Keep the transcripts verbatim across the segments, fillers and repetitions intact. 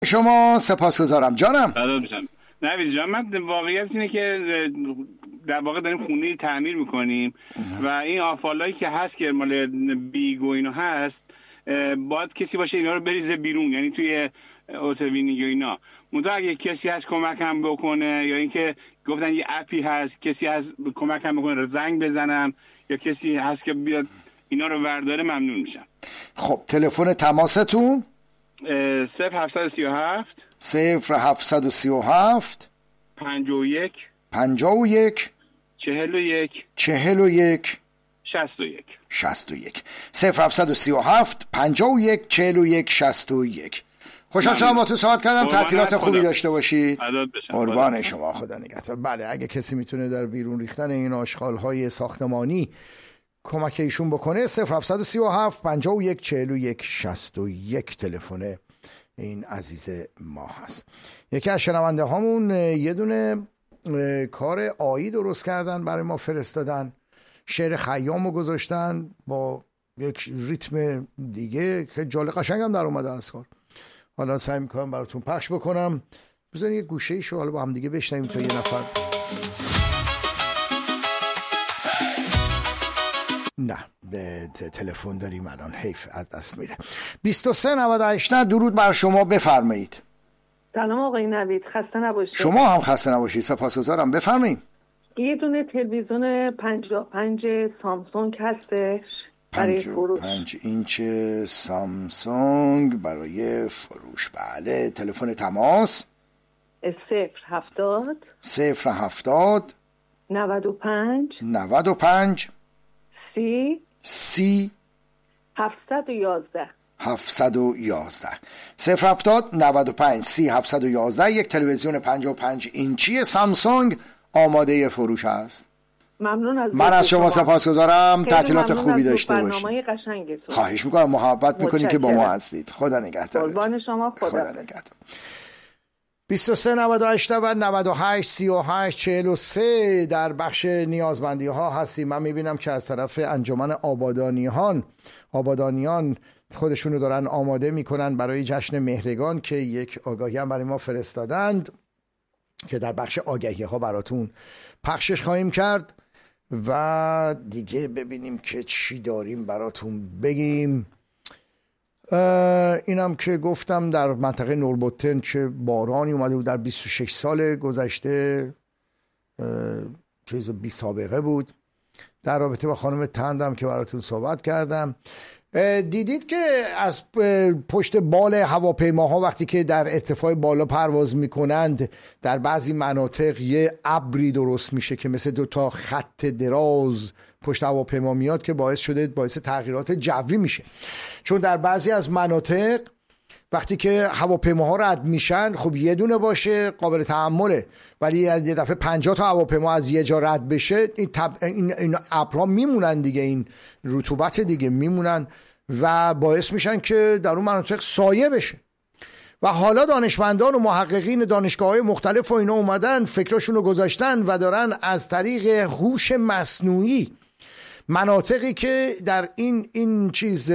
شما سپاسگزارم جانم. نوید جان، من واقعیت اینه که در واقع داریم خونه تعمیر میکنیم و این آفالایی که هست که مال بیگ و اینو هست باید کسی باشه اینا رو بریزه بیرون، یعنی توی اتوینی و اینا. منتها اگه کسی هست کمکم بکنه یا اینکه گفتن یه اپی هست کسی هست کمکم بکنه زنگ بزنم یا کسی هست که بیاد اینا رو برداره ممنون میشم. خب تلفن تماستون؟ صفر هفتصد و سی و هفت صفر هفتصد و سی و هفت پنجاه و یک پنجاه و یک چهل و یک چهل و یک شصت و یک شصت و یک صفر هفتصد و سی و هفت پنجاه و یک چهل و یک شصت و یک. خوشحال شدم با تو صحبت کردم. تعطیلات خوبی داشته باشید. قربان شما، خدا نگهدار. بله، اگه کسی میتونه در بیرون ریختن این آشغال‌های ساختمانی کمک ایشون بکنه صفر هفتصد و سی و هفت پنجاه و یک چهل و یک شصت و یک تلفن این عزیز ما هست. یکی از شنونده هامون یه دونه کار آیی درست کردن برای ما فرستادن، شعر خیامو گذاشتن با یک ریتم دیگه که جالب قشنگ هم در اومده از کار. حالا سعی میکنم براتون پخش بکنم. بذارین یه گوشه ایشو حالا با هم دیگه بشنویم تا یه نفر. نه به تلفن داریم الان، حیف از دست میره. بیست و سه نود و هشت. درود بر شما، بفرمایید. سلام آقای نوید، خسته نباشید. شما هم خسته نباشید، سپاسگزارم. بفرمایید. یه دونه تلویزیون پنجاه و پنج سامسونگ هستش برای فروش. پنج اینچ سامسونگ برای فروش. بله، تلفن تماس صفر هفتاد صفر هفتاد نود و پنج نود و پنج سی سی هفتصد و یازده هفتصد و یازده. صفر هفتاد نود و پنج سی هفتصد و یازده. یک تلویزیون پنجاه و پنج اینچی سامسونگ آماده فروش است. ممنون از من از شما سپاسگزارم. تعطیلات خوبی داشته باشید. خواهش میکنم، محبت میکنید که با ما هستید. خدا نگهدار. قربان شما. خدا, خدا نگهدار. بیست و سه نود و هشت و نود و هشت سی و هشت چهل و سه در بخش نیازمندی ها هستیم. من میبینم که از طرف انجمن آبادانیان آبادانیان خودشونو دارن آماده میکنن برای جشن مهرگان که یک آگاهی هم برای ما فرستادند که در بخش آگهی ها براتون پخشش خواهیم کرد و دیگه ببینیم که چی داریم براتون بگیم. اینم که گفتم در منطقه نوربوتن چه بارانی اومده بود در بیست و شش سال گذشته، چیز بی سابقه بود. در رابطه با خانم تندم که براتون صحبت کردم، دیدید که از پشت بال هواپیماها وقتی که در ارتفاع بالا پرواز میکنند در بعضی مناطق یه ابری درست میشه که مثل دو تا خط دراز پشت هواپیما میاد که باعث شده باعث تغییرات جوی میشه. چون در بعضی از مناطق وقتی که هواپیماها رد میشن خب یه دونه باشه قابل تحمله، ولی یه دفعه پنجاه تا هواپیما از یه جا رد بشه این تب... این, این ابرها میمونن دیگه، این رطوبت دیگه میمونن و باعث میشن که در اون مناطق سایه بشه. و حالا دانشمندان و محققین دانشگاه‌های مختلف و اینا اومدن فکرشون رو گذاشتن و دارن از طریق هوش مصنوعی مناطقی که در این این چیز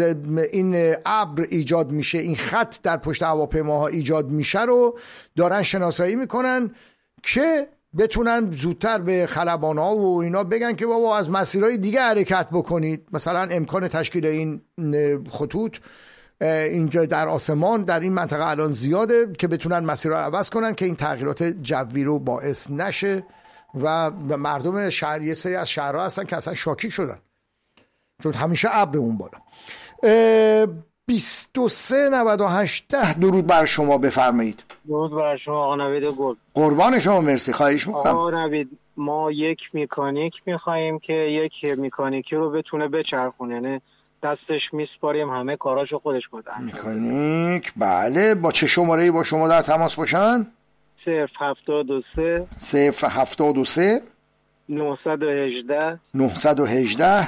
این ابر ایجاد میشه، این خط در پشت هواپیماها ایجاد میشه رو دارن شناسایی میکنن که بتونن زودتر به خلبان‌ها و اینا بگن که بابا از مسیرهای دیگه حرکت بکنید. مثلا امکان تشکیل این خطوط اینجا در آسمان در این منطقه الان زیاده که بتونن مسیر رو عوض کنن که این تغییرات جوی رو باعث نشه. و مردم شهر یه سری از شهرها هستن که اصلا شاکی شدن چون همیشه ابر اون بالا. بیست و سه نود و هشت. درود بر شما، بفرمایید. درود بر شما آقا نوید گل. قربان شما، مرسی. خواهش میکنم. آقا نوید، ما یک مکانیک میخواییم که یک مکانیکی رو بتونه بچرخونه، یعنی دستش میسپاریم همه کاراشو خودش کنه. مکانیک، بله. با چه شماره‌ای با شما در تماس باشن؟ صفر هفتاد و سه صفر هفتاد و سه نهصد و هجده نهصد و هجده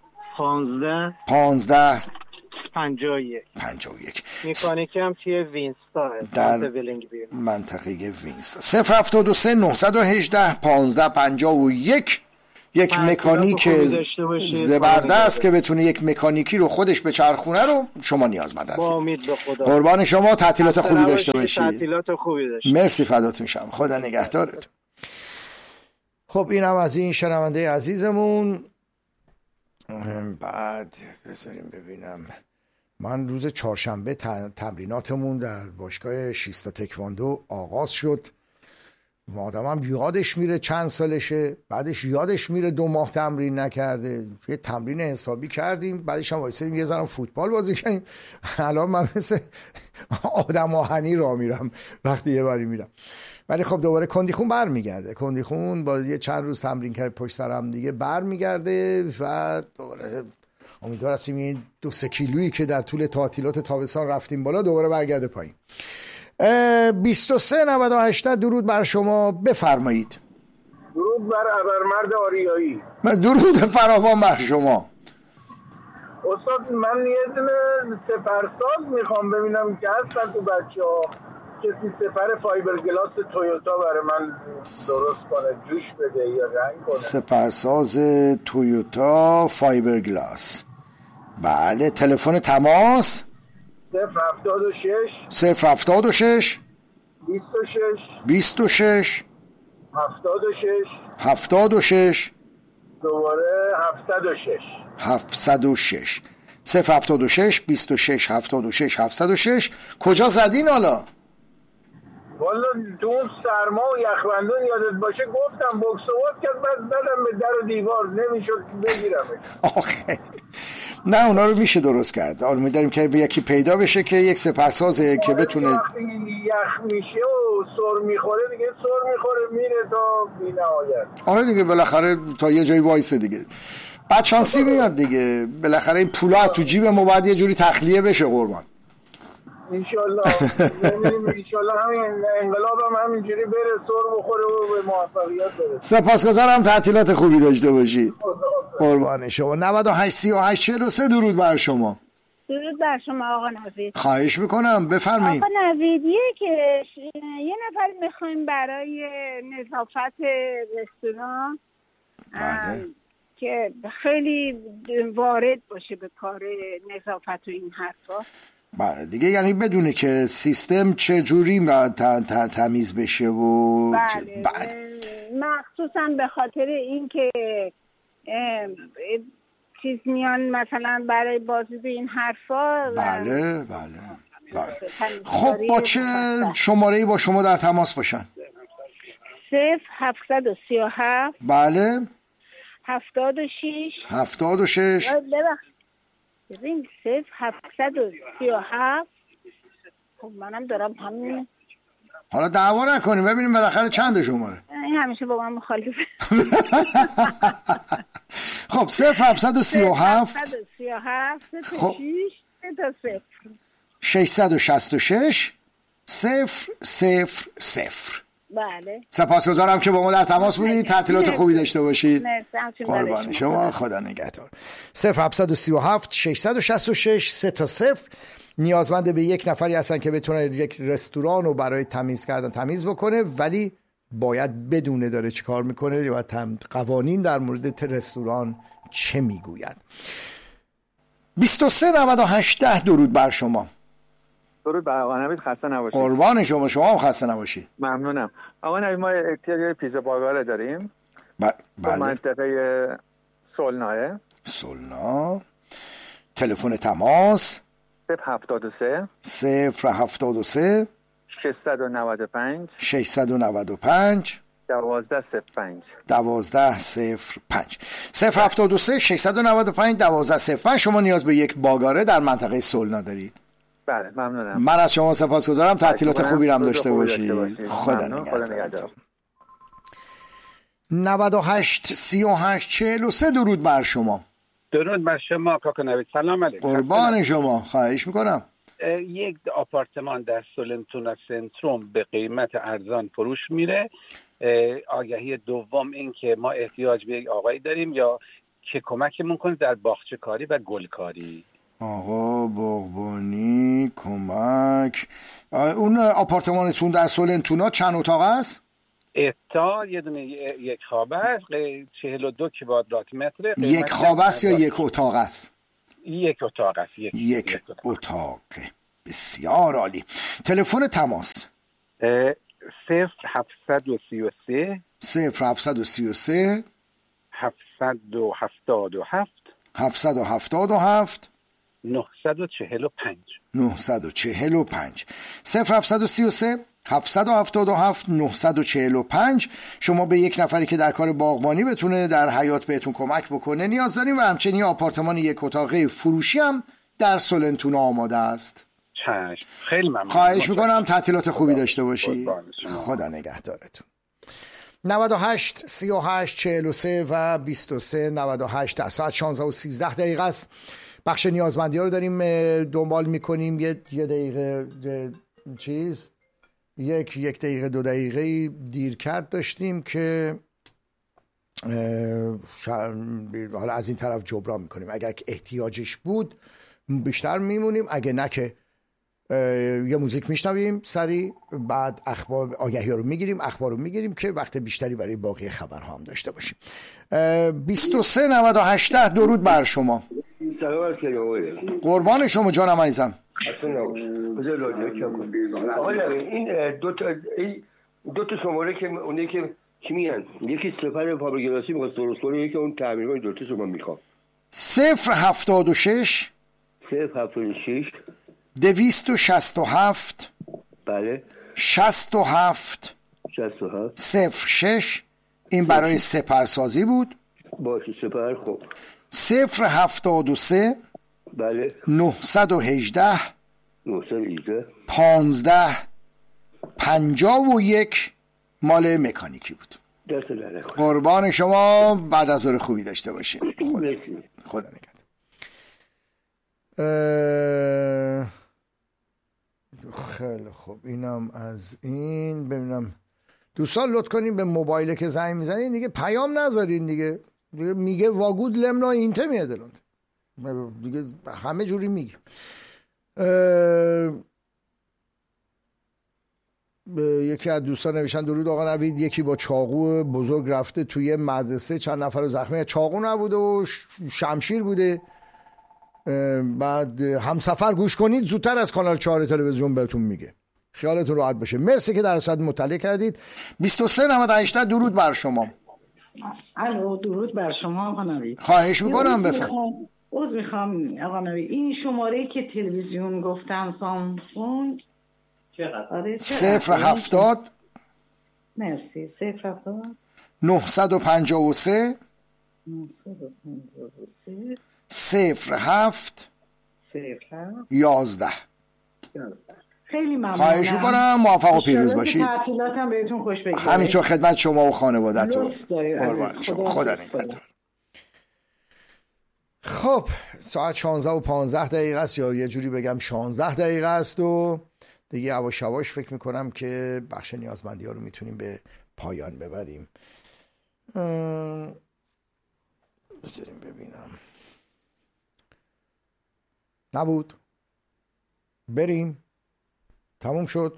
پانزده پانزده پنجاه و یک پنجاه و یک. مکانیکی هم توی وینستا در منطقه وینستا. صفر هفتاد و سه نهصد و هجده پانزده پنجاه و یک یک مکانیک زبردست که بتونه یک مکانیکی رو خودش به چرخونه رو شما نیازمند هستید. با امید به خدا. قربان شما، تعطیلات خوبی داشته باشید. تعطیلات خوبی داشته. مرسی، فداتون شم. خدا نگهدارت. خب اینم از این شنونده عزیزمون. بعد بذاریم ببینم، من روز چهارشنبه تمریناتمون در باشگاه شیستا تکواندو آغاز شد. آدم هم یادش میره چند سالشه، بعدش یادش میره دو ماه تمرین نکرده. یه تمرین حسابی کردیم، بعدش هم وایسادیم یه ذره فوتبال بازی کردیم. الان من مثل آدم آهنی راه میرم وقتی یه باری میرم. ولی خب دوباره کندیخون بر میگرده. کندیخون با یه چند روز تمرین کرد پشت سر هم دیگه بر میگرده و دوباره امیدوار هستیم این دو سه کیلویی که در طول تعطیلات تابستان رفتیم بالا دوباره برگرده پایین. بیست و سه نود و هشت درود بر شما، بفرمایید. درود بر ابرمرد آریایی. درود فراوان بر شما. استاد من یه دونه سپرساز میخوام ببینم که هستن تو بچه ها، کسی سپر فایبر گلاس تویوتا برای من درست کنه، جوش بده یا رنگ کنه. سپرساز تویوتا فایبر گلاس. بله، تلفن تماس صفر هفتاد و شش صفر هفتاد و شش بیست و شش بیست و شش هفتاد و شش هفتاد و شش دوباره هفتصد و شش هفتصد و شش صفر هفتاد و شش بیست و شش هفتاد و شش هفتصد و شش. کجا زدین حالا؟ والا تو اون سرما و یخبندون یادت باشه گفتم بوکس و وات کرد، بعد زدم به در و دیوار نمیشد بگیرمش. آخه نه، اونا رو میشه درست کرد. امیدواریم که یکی پیدا بشه که یک سپرسازه که بتونه. وقتی یخ میشه و سر میخوره دیگه، سر میخوره میره تا بی‌نهایت. آره دیگه، بالاخره تا یه جایی وایسه دیگه. بعد شانسی میاد دیگه، بالاخره این پولا تو جیب ما باید یه جوری تخلیه بشه قربان. انشالله انشالله همین انقلاب هم همینجوری بره، سر بخوره و به موفقیت برسه. سپاسگزارم، تعطیلات خوبی داشته باشید. قربان شما. نود و هشت سی و هشت چهل و سه درود بر شما. درود بر شما آقا نوید. خواهش میکنم، بفرمایید. آقا نویدیه که یه نفر میخوایم برای نظافت رستوران بله. که خیلی وارد باشه به کار نظافت و این حرفا. بله دیگه، یعنی بدونه که سیستم چه جوری تمیز بشه و بله. بله. مخصوصا به خاطر این که چیز میان مثلا برای بازی به این حرفا. بله بله, بله. خب با چه شماره‌ای با شما در تماس باشن؟ صفر هفتصد و سی و هفت بله هفتاد و شش هفتاد و شش ببین صفر هفتصد و سی و هفت. خب منم دارم همین. حالا دعوا نکنیم ببینیم بالاخره چند شماره. این همیشه با من مخالفه. خب صفر هفتصد و سی و هفت خب ششصد و شصت و شش صفر صفر صفر. بله. سپاسگزارم که با ما در تماس بودید. تعطیلات خوبی داشته باشید. قربان شما، خدا نگهدار. صفر هفتصد و سی و هفت ششصد و شصت و شش سه تا صفر. نیازمند به یک نفری هستن که بتونه یک رستوران رو برای تمیز کردن تمیز بکنه، ولی باید بدونه داره چی کار میکنه و قوانین در مورد رستوران چه میگوید. بیست و سه نود و هشت درود بر شما. درود بر آقا نوید، خسته نباشید. قربان شما، شما هم خسته نباشید. ممنونم. آقا نوید ما احتیاج پیزا باگاره داریم. ب... بله. منطقه سولناه. سولنا. تلفن تماس صفر هفتاد و سه صفر هفتاد و سه ششصد و نود و پنج ششصد و نود و پنج دوازده صفر پنج دوازده صفر پنج صفر هفتاد و سه ششصد و نود و پنج دوازده صفر پنج. شما نیاز به یک باگاره در منطقه سولنا دارید. بله ممنونم. من از شما سپاسگزارم. تعطیلات خوبی هم داشته باشید. خدا نگهدار. نود و هشت سی و هشت چهل و سه درود بر شما. درود بر شما کاکا نوید. سلام علیکم. قربان شما، خواهش میکنم. یک آپارتمان در سولنتونا سنتروم به قیمت ارزان فروش میره. آگهی دوم این که ما احتیاج به یک آقایی داریم یا که کمکمون کنه در باغچه کاری و گلکاری. آقا باغبانی کمک. اون آپارتمانتون در سولنتونا چند اتاق است؟ اتا یه دونه یک خوابه است، چهل و دو کوادرات متره. یک خوابه است یا یک اتاق است؟ یک اتاق است. یک, یک اتاق. بسیار عالی. تلفن تماس صفر هفتصد و سی و سه صفر هفتصد و سی و سه هفتصد و هفتاد و هفت هفتصد و هفتاد و هفت نهصد و چهل و پنج نهصد و چهل و پنج صفر هفتصد و سی و سه هفتصد و هفتاد و هفت نهصد و چهل و پنج. شما به یک نفری که در کار باغبانی بتونه در حیات بهتون کمک بکنه نیاز داریم و همچنین آپارتمان یک اتاقه فروشی هم در سولنتون آماده است. چشم. خیلی ممنون. خواهش میکنم تعطیلات خوبی داشته باشی. خدا نگهدارتون. نود و هشت سی و هشت چهل و سه و بیست و سه نود و هشت در ساعت شانزده و سیزده دقیقه است. بخش نیازمندی ها رو داریم دنبال میکنیم. یه یه دقیقه چیز یک یک دقیقه دو دقیقه دیر کرد داشتیم که حالا از این طرف جبران میکنیم. اگر احتیاجش بود بیشتر میمونیم، اگه نه که یه موزیک میشنویم سری، بعد اخبار آگهی رو میگیریم، اخبار رو میگیریم که وقت بیشتری برای باقی خبرها هم داشته باشیم. بیست و سه نود و هشت درود بر شما. قربان شما جانم عزیزم. این دو تا دو تا شماره که اونی که چی میگن، یکی سفر فابرگلاسی میخواست درست کنه، یکی اون تعمیر کنه، دو تا شما میخوام. صفر هفتاد و شش صفر هفتاد و شش دویست و شصت و هفت بله شصت و هفت شصت و هفت صفر شش. این برای سپرسازی بود. باشه سپر. خب صفر هفتاد و سه بله نهصد و هجده نهصد و هجده پانزده پنجاه و یک مال مکانیکی بود. دست لعنت. قربان شما. بعد از ظهر خوبی داشته باشید. خدا, خدا نگهدار. اه... خیلی خوب اینم از این. ببینم دوستان لطف کنین به موبایل که زنگ میزنین دیگه پیام نذارین دیگه, دیگه میگه واگود لمنا اینته میادلند دیگه همه جوری میگه. اه... یکی از دوستان نوشتن درود آقا نوید، یکی با چاقو بزرگ رفته توی مدرسه چند نفر رو زخمی، چاقو نبوده و شمشیر بوده. بعد همسفر گوش کنید زودتر از کانال چهار تلویزیون بهتون میگه. خیالتون راحت باشه. مرسی که در صد مطلع کردید. بیست و سه نود و هشت درود بر شما. الو درود بر شما آقا نوید. خواهش میکنم بفرمایید. عذر میخوام آقا نوید، این شماره که تلویزیون گفتم سامسونگ چقدر؟ صفر هفتاد مرسی. صفر هفتاد نهصد و پنجاه و سه نهصد و پنجاه و سه صفر هفت صفر هفت یازده. خیلی ممنونم. خواهش میکنم. موفق و پیروز باشید. تعطیلاتم بهتون خوش بگذره. همینطور خدمت شما و خانواده‌تون. قربان شما. خدا نگهدار. خب ساعت شانزده و پانزده دقیقه است، یا یه جوری بگم شانزده دقیقه است و دیگه یواش یواش فکر میکنم که بخش نیازمندی ها رو میتونیم به پایان ببریم. بذاریم ببینم. نبود بریم. تموم شد.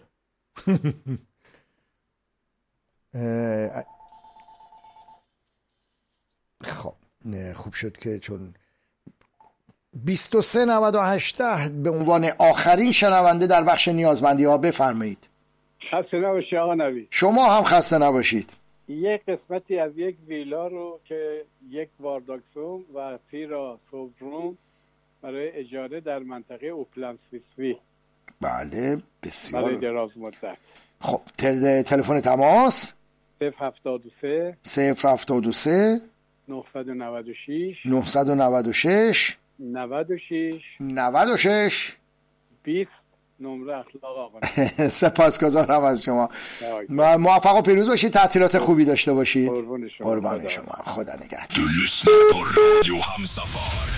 خب خوب شد که چون بیست و سه نود و هشت به عنوان آخرین شنونده در بخش نیازمندی ها بفرمایید. خسته نباشید آقا نوید. شما هم خسته نباشید. یک قسمتی از یک ویلا رو که یک وارداکسوم و تیرا سوبروم برای اجاره در منطقه اوپلند سویسوی. بله بسیار برای دراز مدت. خب تل... تلفن تماس صفر هفتاد و سه صفر هفتاد و سه نهصد و نود و شش نهصد و نود و شش نود و شش نود و شش بیست نمره اخلاق آقا. سپاسگزارم از شما. موفق و پیروز باشید. تعطیلات خوبی داشته باشید. قربان شما. قربان شما. خدا نگهدار. Du lyssnar på Radio Hamsafar.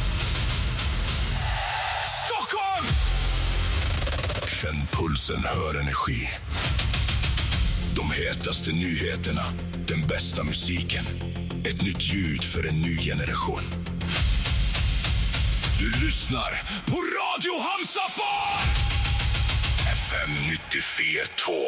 Stockholm! Känn pulsen, hör energi. De hetaste nyheterna, den bästa musiken. Ett nytt ljud för en ny generation. Du lyssnar på Radio Hamsafar. F M nittiofyra två.